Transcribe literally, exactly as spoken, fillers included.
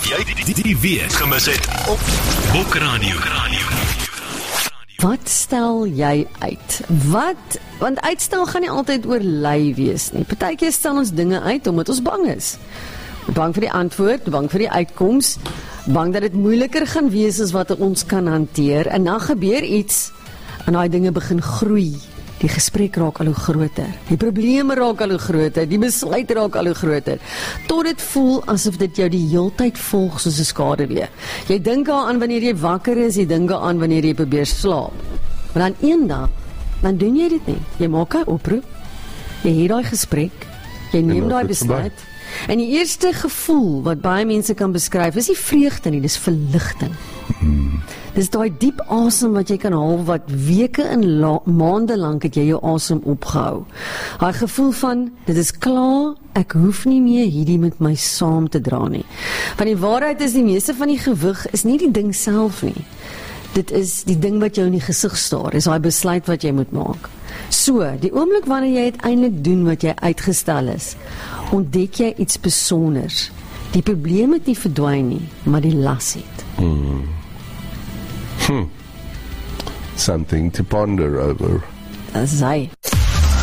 Of jy die, die, die weet gemis het op Bokradio. Wat stel jy uit? Wat? Want uitstel gaan nie altyd oor lui wees nie. Partykeer stel ons dinge uit omdat ons bang is. Bang vir die antwoord, bang vir die uitkoms, bang dat dit moeiliker gaan wees as wat ons kan hanteer. En dan gebeur iets en daai dinge begin groei. Die gesprek raak al hoe groter. Die probleme raak al hoe groter. Die besluit raak al hoe groter. Tot dit voel asof dit jou die heeltyd volg soos 'n skaduwee. Jy dink daaraan wanneer jy wakker is, jy dink daaraan wanneer jy probeer slaap. Maar dan eendag, dan doen jy dit nie. Jy maak 'n oproep. Jy het daai gesprek. Jy neem daai besluit. En die eerste gevoel wat baie mense kan beskryf, is nie vreugde nie, dis verligting. Hmm. Dis daai diep asem wat jy kan haal, wat weke en la- maande lank het jy jou asem opgehou. Daai gevoel van, dit is klaar, ek hoef nie meer hierdie met my saam te dra nie. Want die waarheid is, die meeste van die gewig is nie die ding self nie. Dit is die ding wat jou in die gesig staar, is daai besluit wat jy moet maak. So, die oomblik wanneer jy uiteindelik doen wat jy uitgestel is, ontdek jy iets besonders. Die probleem het nie verdwyn nie, maar die las het. Hmm. Hmm. Something to ponder over. Dis hy.